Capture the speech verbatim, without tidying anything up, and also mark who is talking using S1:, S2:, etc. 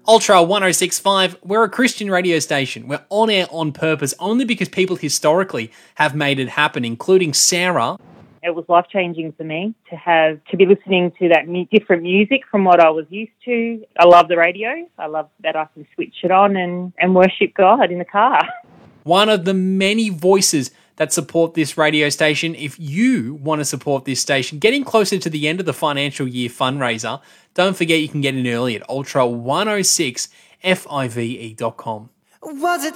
S1: Ultra one oh six point five, we're a Christian radio station. We're on air on purpose only because people historically have made it happen, including Sarah.
S2: It was life-changing for me to have to be listening to that mu- different music from what I was used to. I love the radio. I love that I can switch it on and, and worship God in the car.
S1: One of the many voices that support this radio station. If you want to support this station, getting closer to the end of the financial year fundraiser, don't forget you can get in early at ultra one oh six five e dot com.
S3: Was it